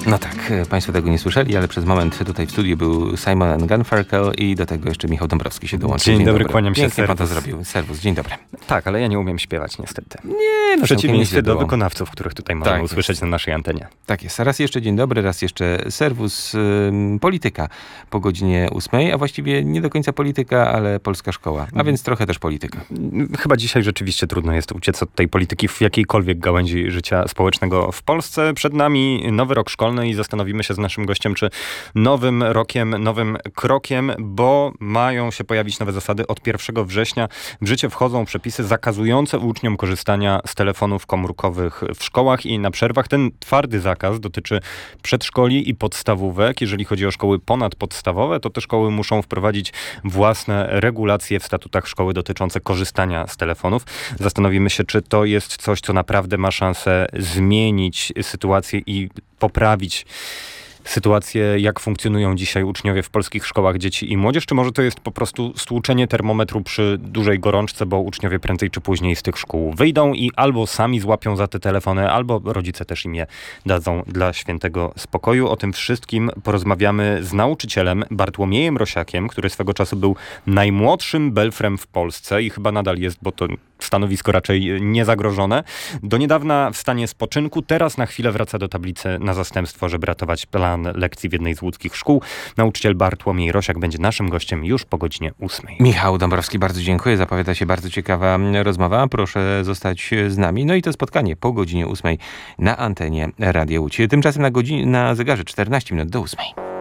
No tak, Państwo tego nie słyszeli, ale przez moment tutaj w studiu był Simon & Garfunkel i do tego jeszcze Michał Dąbrowski się dołączył. Dzień dobry, kłaniam się. Pięknie pan to zrobił. Serwus, dzień dobry. Tak, ale ja nie umiem śpiewać niestety. Nie, W no przeciwieństwie do wykonawców, których tutaj możemy Tak usłyszeć na naszej antenie. Tak jest. Raz jeszcze dzień dobry, raz jeszcze serwus, polityka po godzinie 8, a właściwie nie do końca polityka, ale polska szkoła, a więc trochę też polityka. Chyba dzisiaj rzeczywiście trudno jest uciec od tej polityki w jakiejkolwiek gałęzi życia społecznego w Polsce. Przed nami nowy rok szkolny i zastanowimy się z naszym gościem, czy nowym rokiem, nowym krokiem, bo mają się pojawić nowe zasady. Od 1 września w życie wchodzą przepisy zakazujące uczniom korzystania z telefonów komórkowych w szkołach i na przerwach. Ten twardy zakaz dotyczy przedszkoli i podstawówek. Jeżeli chodzi o szkoły ponadpodstawowe, to te szkoły muszą wprowadzić własne regulacje w statutach szkoły dotyczące korzystania z telefonów. Zastanowimy się, czy to jest coś, co naprawdę ma szansę zmienić sytuację i poprawić sytuację, jak funkcjonują dzisiaj uczniowie w polskich szkołach, dzieci i młodzież, czy może to jest po prostu stłuczenie termometru przy dużej gorączce, bo uczniowie prędzej czy później z tych szkół wyjdą i albo sami złapią za te telefony, albo rodzice też im je dadzą dla świętego spokoju. O tym wszystkim porozmawiamy z nauczycielem Bartłomiejem Rosiakiem, który swego czasu był najmłodszym belfrem w Polsce i chyba nadal jest, bo to stanowisko raczej niezagrożone. Do niedawna w stanie spoczynku, teraz na chwilę wraca do tablicy na zastępstwo, żeby ratować plan lekcji w jednej z łódzkich szkół. Nauczyciel Bartłomiej Rosiak będzie naszym gościem już po godzinie 8. Michał Dąbrowski, bardzo dziękuję. Zapowiada się bardzo ciekawa rozmowa. Proszę zostać z nami. No i to spotkanie po godzinie 8 na antenie Radia Łódź. Tymczasem na zegarze 14 minut do 8.